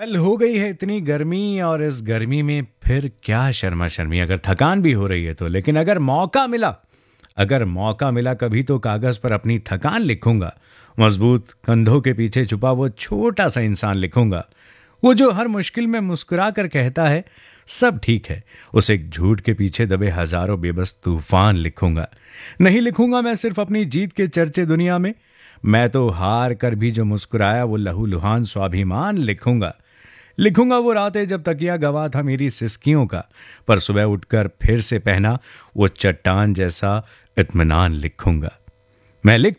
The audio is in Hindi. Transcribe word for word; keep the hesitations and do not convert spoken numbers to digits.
कल हो गई है इतनी गर्मी और इस गर्मी में फिर क्या शर्मा शर्मी अगर थकान भी हो रही है तो। लेकिन अगर मौका मिला अगर मौका मिला कभी तो कागज पर अपनी थकान लिखूंगा। मजबूत कंधों के पीछे छुपा वो छोटा सा इंसान लिखूंगा। वो जो हर मुश्किल में मुस्कुरा कर कहता है सब ठीक है। उस एक झूठ के पीछे दबे हजारों बेबस तूफान लिखूंगा। नहीं लिखूंगा मैं सिर्फ अपनी जीत के चर्चे दुनिया में। मैं तो हार कर भी जो मुस्कुराया वो लहूलुहान स्वाभिमान लिखूंगा। लिखूंगा वो रातें जब तकिया गवा था मेरी सिसकियों का, पर सुबह उठकर फिर से पहना वो चट्टान जैसा इत्मीनान लिखूंगा। मैं लिख